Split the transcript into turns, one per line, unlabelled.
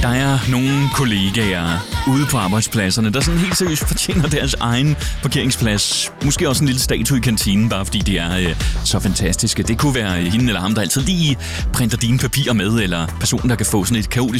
Der er nogle kollegaer ude på arbejdspladserne, der sådan helt seriøst fortjener deres egen parkeringsplads. Måske også en lille statue i kantinen, bare fordi de er så fantastiske. Det kunne være hende eller ham, der altid lige printer dine papirer med, eller personen, der kan få sådan et kaotisk